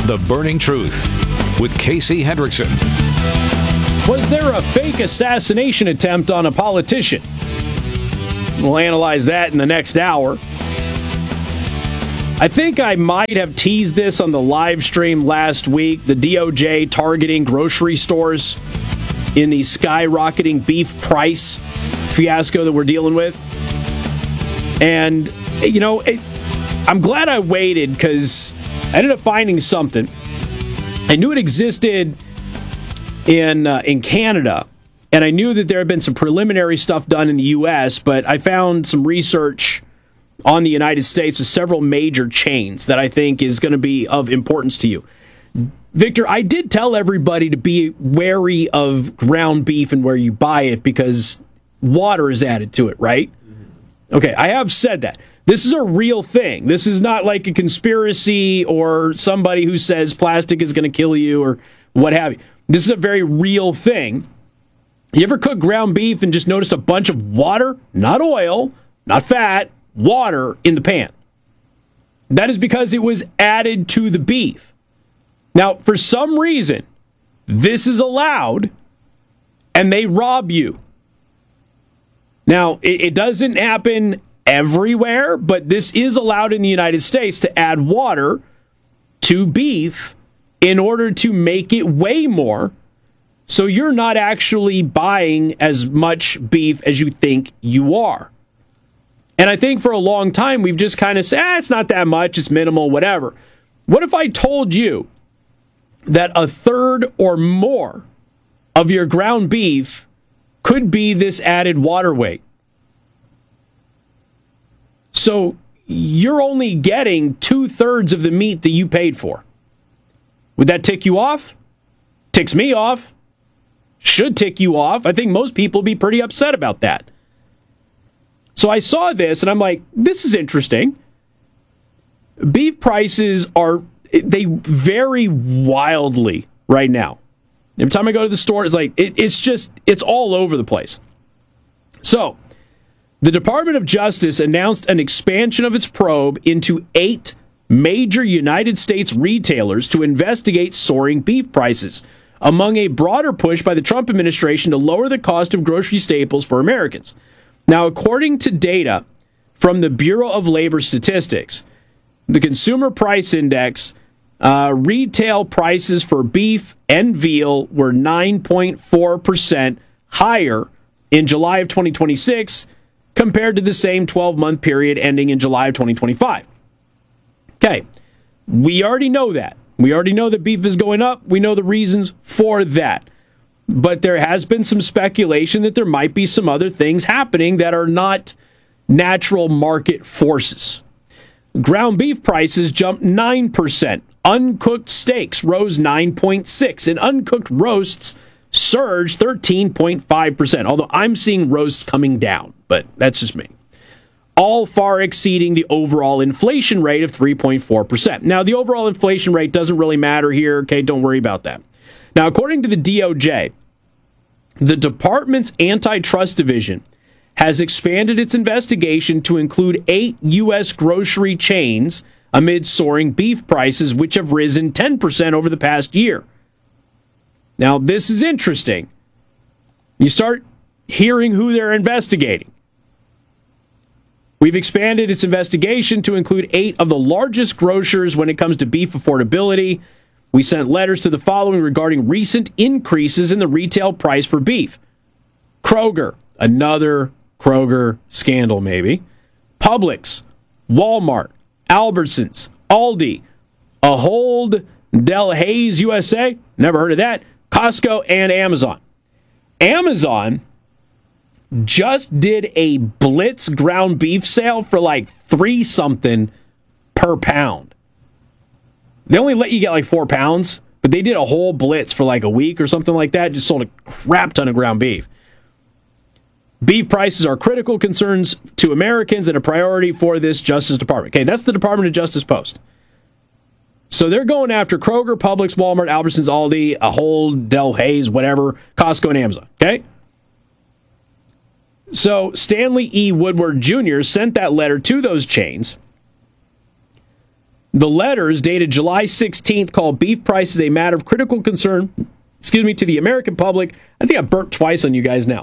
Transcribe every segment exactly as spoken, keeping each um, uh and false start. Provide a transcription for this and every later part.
The Burning Truth with Casey Hendrickson. Was there a fake assassination attempt on a politician? We'll analyze that in the next hour. I think I might have teased this on the live stream last week, the D O J targeting grocery stores in the skyrocketing beef price fiasco that we're dealing with. And, you know, it, I'm glad I waited because I ended up finding something. I knew it existed in uh, in Canada, and I knew that there had been some preliminary stuff done in the U S, but I found some research on the United States with several major chains that I think is going to be of importance to you. Victor, I did tell everybody to be wary of ground beef and where you buy it because water is added to it, right? Okay, I have said that. This is a real thing. This is not like a conspiracy or somebody who says plastic is going to kill you or what have you. This is a very real thing. You ever cook ground beef and just noticed a bunch of water, not oil, not fat, water in the pan? That is because it was added to the beef. Now, for some reason, this is allowed and they rob you. Now, it, it doesn't happen everywhere, but this is allowed in the United States to add water to beef in order to make it weigh more, so you're not actually buying as much beef as you think you are. And I think for a long time, we've just kind of said, ah, it's not that much, it's minimal, whatever. What if I told you that a third or more of your ground beef could be this added water weight? So you're only getting two-thirds of the meat that you paid for. Would that tick you off? Ticks me off. Should tick you off. I think most people would be pretty upset about that. So I saw this, and I'm like, this is interesting. Beef prices are, they vary wildly right now. Every time I go to the store, it's like, it, it's just, it's all over the place. So, the Department of Justice announced an expansion of its probe into eight major United States retailers to investigate soaring beef prices, among a broader push by the Trump administration to lower the cost of grocery staples for Americans. Now, according to data from the Bureau of Labor Statistics, the Consumer Price Index, uh, retail prices for beef and veal were nine point four percent higher in July of twenty twenty-six compared to the same twelve-month period ending in July of twenty twenty-five. Okay, we already know that. We already know that beef is going up. We know the reasons for that. But there has been some speculation that there might be some other things happening that are not natural market forces. Ground beef prices jumped nine percent. Uncooked steaks rose nine point six percent. And uncooked roasts surged thirteen point five percent. Although I'm seeing roasts coming down, but that's just me. All far exceeding the overall inflation rate of three point four percent. Now, the overall inflation rate doesn't really matter here, okay? Don't worry about that. Now, according to the D O J, the department's antitrust division has expanded its investigation to include eight U S grocery chains amid soaring beef prices, which have risen ten percent over the past year. Now, this is interesting. You start hearing who they're investigating. We've expanded its investigation to include eight of the largest grocers when it comes to beef affordability. We sent letters to the following regarding recent increases in the retail price for beef. Kroger, another Kroger scandal maybe. Publix, Walmart, Albertsons, Aldi, Ahold Delhaize U S A, never heard of that, Costco, and Amazon. Amazon just did a Blitz ground beef sale for like three something per pound. They only let you get like four pounds, but they did a whole Blitz for like a week or something like that. Just sold a crap ton of ground beef. Beef prices are critical concerns to Americans and a priority for this Justice Department. Okay, that's the Department of Justice Post. So they're going after Kroger, Publix, Walmart, Albertsons, Aldi, Ahold, Delhaize, whatever, Costco, and Amazon. Okay? So Stanley E. Woodward Junior sent that letter to those chains. The letters dated July sixteenth called beef prices a matter of critical concern, excuse me, to the American public. I think I burped twice on you guys now.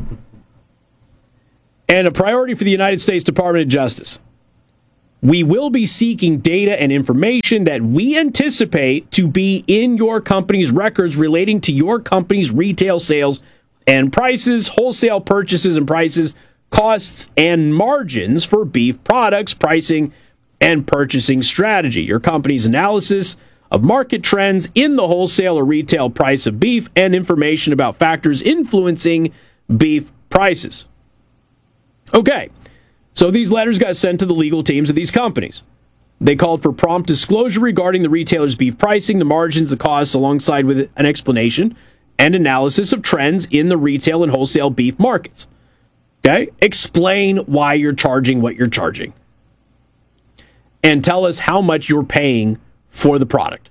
And a priority for the United States Department of Justice. We will be seeking data and information that we anticipate to be in your company's records relating to your company's retail sales and prices, wholesale purchases and prices, costs and margins for beef products, pricing, and purchasing strategy. Your company's analysis of market trends in the wholesale or retail price of beef and information about factors influencing beef prices. Okay, so these letters got sent to the legal teams of these companies. They called for prompt disclosure regarding the retailer's beef pricing, the margins, the costs, alongside with an explanation and analysis of trends in the retail and wholesale beef markets. Okay, explain why you're charging what you're charging. And tell us how much you're paying for the product.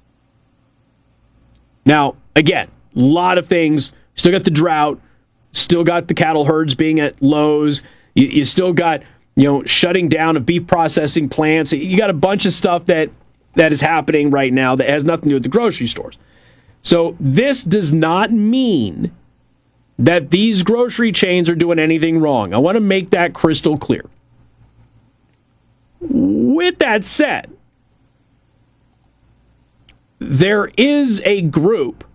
Now, again, a lot of things. Still got the drought. Still got the cattle herds being at lows. You, you still got, you know, shutting down of beef processing plants. You got a bunch of stuff that, that is happening right now that has nothing to do with the grocery stores. So this does not mean that these grocery chains are doing anything wrong. I want to make that crystal clear. With that said, there is a group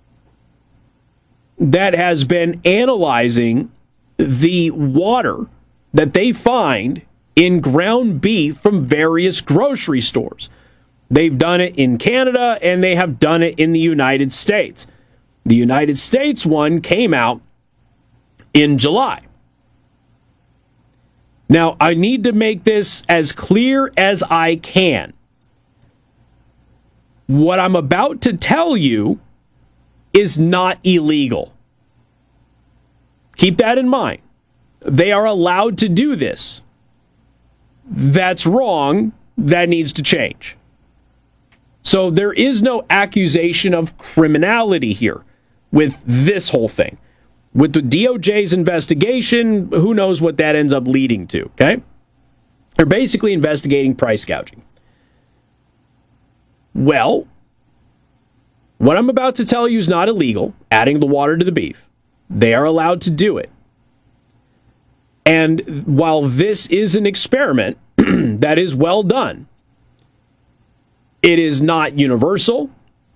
that has been analyzing the water that they find in ground beef from various grocery stores. They've done it in Canada and they have done it in the United States. The United States one came out in July. Now, I need to make this as clear as I can. What I'm about to tell you is not illegal. Keep that in mind. They are allowed to do this. That's wrong. That needs to change. So there is no accusation of criminality here with this whole thing. With the D O J's investigation, who knows what that ends up leading to, okay? They're basically investigating price gouging. Well, what I'm about to tell you is not illegal, adding the water to the beef. They are allowed to do it. And while this is an experiment that is well done, it is not universal.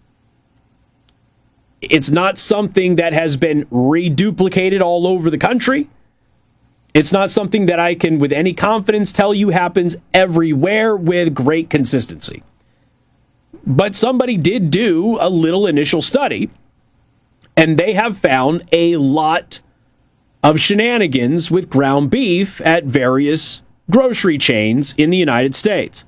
It's not something that has been reduplicated all over the country. It's not something that I can, with any confidence, tell you happens everywhere with great consistency. But somebody did do a little initial study, and they have found a lot of shenanigans with ground beef at various grocery chains in the United States.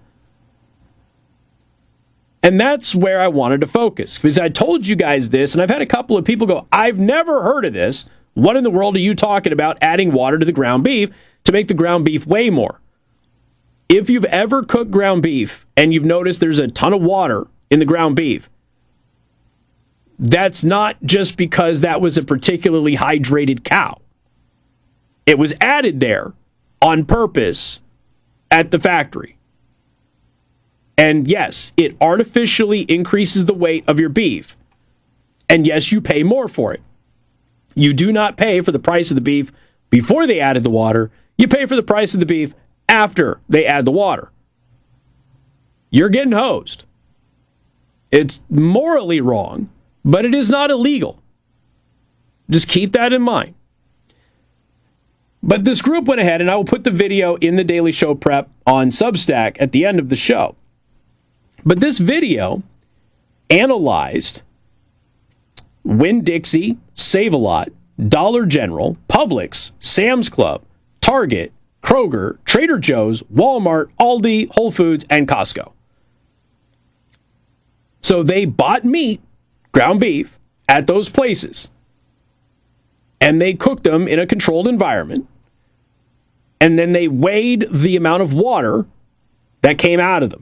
And that's where I wanted to focus, because I told you guys this, and I've had a couple of people go, I've never heard of this. What in the world are you talking about, adding water to the ground beef to make the ground beef weigh more? If you've ever cooked ground beef and you've noticed there's a ton of water in the ground beef, that's not just because that was a particularly hydrated cow. It was added there on purpose at the factory. And yes, it artificially increases the weight of your beef. And yes, you pay more for it. You do not pay for the price of the beef before they added the water. You pay for the price of the beef after they add the water. You're getting hosed. It's morally wrong, but it is not illegal. Just keep that in mind. But this group went ahead, and I will put the video in the Daily Show Prep on Substack at the end of the show. But this video analyzed Winn-Dixie, Save-A-Lot, Dollar General, Publix, Sam's Club, Target, Kroger, Trader Joe's, Walmart, Aldi, Whole Foods, and Costco. So they bought meat, ground beef, at those places. And they cooked them in a controlled environment. And then they weighed the amount of water that came out of them.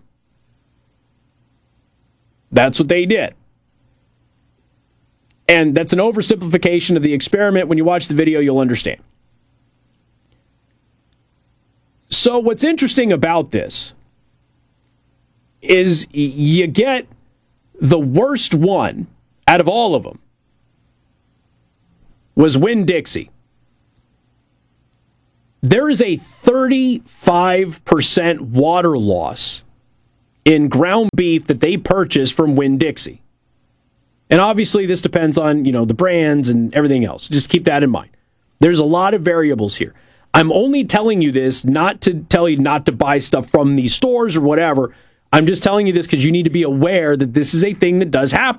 That's what they did. And that's an oversimplification of the experiment. When you watch the video, you'll understand. So what's interesting about this is you get the worst one out of all of them was Winn-Dixie. There is a thirty-five percent water loss in ground beef that they purchase from Winn-Dixie. And obviously this depends on, you know, the brands and everything else. Just keep that in mind. There's a lot of variables here. I'm only telling you this not to tell you not to buy stuff from these stores or whatever. I'm just telling you this because you need to be aware that this is a thing that does happen.